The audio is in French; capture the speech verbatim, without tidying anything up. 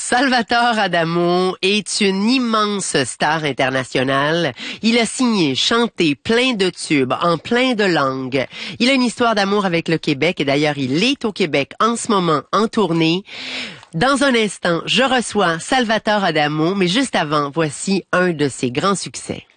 Salvatore Adamo est une immense star internationale. Il a signé, chanté plein de tubes en plein de langues. Il a une histoire d'amour avec le Québec et d'ailleurs il est au Québec en ce moment en tournée. Dans un instant, je reçois Salvatore Adamo, mais juste avant, voici un de ses grands succès.